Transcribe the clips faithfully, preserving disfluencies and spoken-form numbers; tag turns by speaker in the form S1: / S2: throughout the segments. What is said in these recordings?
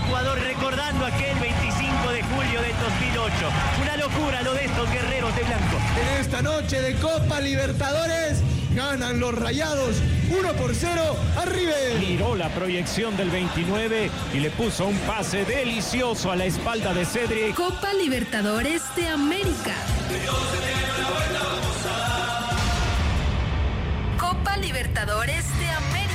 S1: Ecuador, recordando aquel veinticinco de julio del dos mil ocho. Una locura lo de estos guerreros de blanco.
S2: En esta noche de Copa Libertadores ganan los Rayados uno por cero a River.
S3: Miró la proyección del veintinueve y le puso un pase delicioso a la espalda de Cedric.
S4: Copa Libertadores de América. Copa Libertadores de América.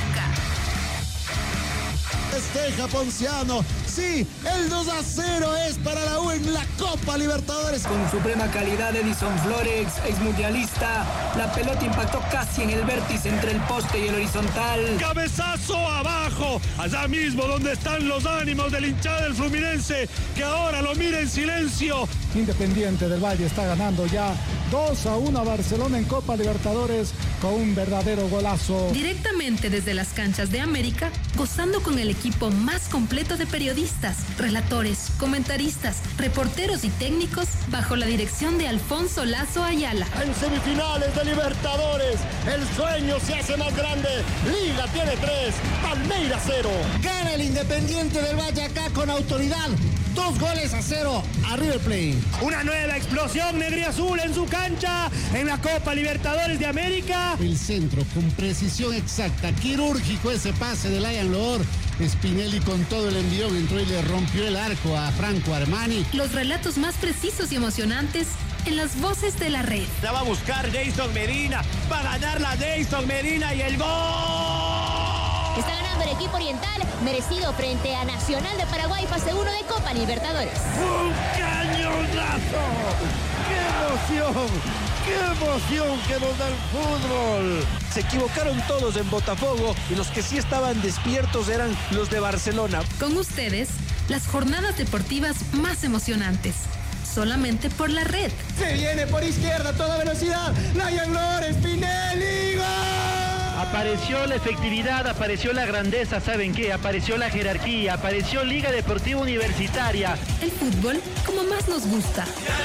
S5: Festeja Ponciano. Sí, el dos a cero es para la U en la Copa Libertadores.
S6: Con suprema calidad, Edison Flores, exmundialista, la pelota impactó casi en el vértice entre el poste y el horizontal.
S7: Cabezazo abajo, allá mismo donde están los ánimos del hinchada del Fluminense, que ahora lo mira en silencio.
S8: Independiente del Valle está ganando ya dos a uno a Barcelona en Copa Libertadores con un verdadero golazo.
S4: Directamente desde las canchas de América, gozando con el equipo más completo de periodistas, relatores, comentaristas, reporteros y técnicos, bajo la dirección de Alfonso Lazo Ayala.
S5: En semifinales de Libertadores, el sueño se hace más grande. Liga tiene tres, Palmeiras cero. Gana el Independiente del Valle acá con autoridad. Dos goles a cero a River Plate.
S7: Una nueva explosión negriazul en su cancha en la Copa Libertadores de América.
S5: El centro con precisión exacta, quirúrgico ese pase de Lion Loor. Spinelli con todo el envión entró y le rompió el arco a Franco Armani.
S4: Los relatos más precisos y emocionantes en las voces de la red.
S1: La va a buscar Jason Medina, va a ganar la Jason Medina y el gol.
S9: Está ganando el equipo oriental, merecido frente a Nacional de Paraguay, fase uno de Copa Libertadores.
S7: ¡Un cañonazo! ¡Qué emoción! ¡Qué emoción que nos da el fútbol!
S10: Se equivocaron todos en Botafogo y los que sí estaban despiertos eran los de Barcelona.
S4: Con ustedes, las jornadas deportivas más emocionantes. Solamente por la red.
S2: Se viene por izquierda a toda velocidad. Lion Loor, Spinelli, ¡gol!
S1: Apareció la efectividad, apareció la grandeza, ¿saben qué? Apareció la jerarquía, apareció Liga Deportiva Universitaria.
S4: El fútbol como más nos gusta.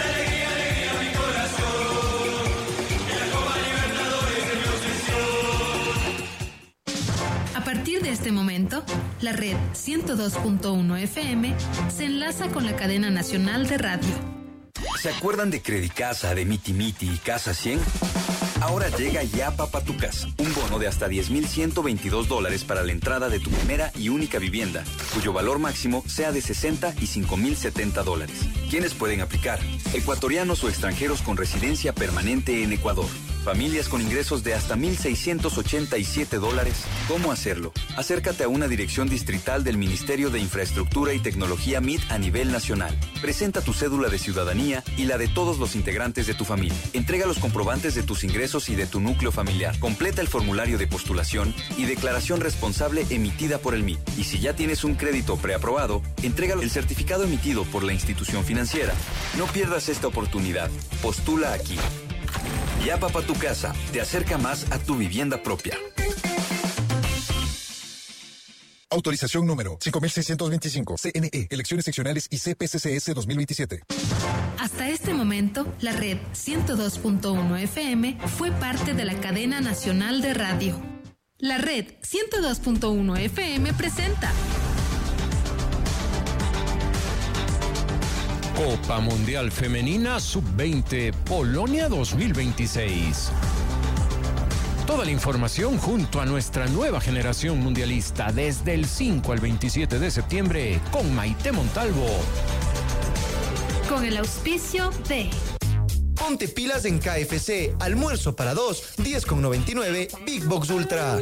S4: A partir de este momento, la red ciento dos punto uno F M se enlaza con la cadena nacional de radio.
S11: ¿Se acuerdan de Credicasa, de Miti Miti y Casa cien? Ahora llega Yapa pa' tu casa, un bono de hasta diez mil ciento veintidós dólares para la entrada de tu primera y única vivienda, cuyo valor máximo sea de sesenta y cinco mil setenta dólares. ¿Quiénes pueden aplicar? Ecuatorianos o extranjeros con residencia permanente en Ecuador. Familias con ingresos de hasta mil seiscientos ochenta y siete dólares. ¿Cómo hacerlo? Acércate a una dirección distrital del Ministerio de Infraestructura y Tecnología M I T a nivel nacional. Presenta tu cédula de ciudadanía y la de todos los integrantes de tu familia. Entrega los comprobantes de tus ingresos y de tu núcleo familiar. Completa el formulario de postulación y declaración responsable emitida por el M I T. Y si ya tienes un crédito preaprobado, entrega el certificado emitido por la institución financiera. No pierdas esta oportunidad. Postula aquí. Yapa pa' tu casa, te acerca más a tu vivienda propia.
S12: Autorización número cinco mil seiscientos veinticinco, C N E, Elecciones Seccionales y C P C C S dos mil veintisiete.
S4: Hasta este momento, la red ciento dos punto uno F M fue parte de la cadena nacional de radio. La red ciento dos punto uno F M presenta
S3: Copa Mundial Femenina sub veinte Polonia dos mil veintiséis. Toda la información junto a nuestra nueva generación mundialista desde el cinco al veintisiete de septiembre con Maite Montalvo.
S4: Con el auspicio de
S13: Ponte pilas en K F C, almuerzo para dos, diez con noventa y nueve, Big Box Ultra.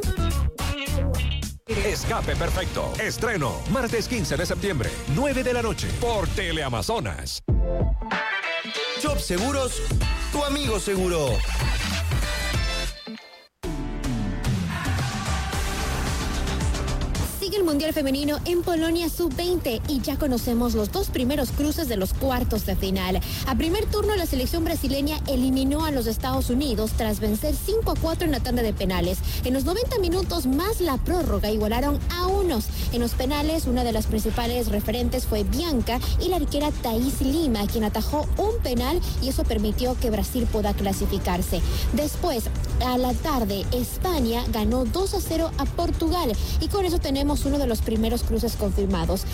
S14: Escape Perfecto. Estreno, martes quince de septiembre, nueve de la noche, por Teleamazonas.
S13: Shop Seguros, tu amigo seguro.
S9: Sigue el Mundial Femenino en Polonia sub veinte y ya conocemos los dos primeros cruces de los cuartos de final. A primer turno, la selección brasileña eliminó a los Estados Unidos tras vencer cinco a cuatro en la tanda de penales. En los noventa minutos más la prórroga igualaron a unos. En los penales, una de las principales referentes fue Bianca y la arquera Thaís Lima, quien atajó un penal y eso permitió que Brasil pueda clasificarse. Después, a la tarde, España ganó dos a cero a Portugal y con eso tenemos uno de los primeros cruces confirmados.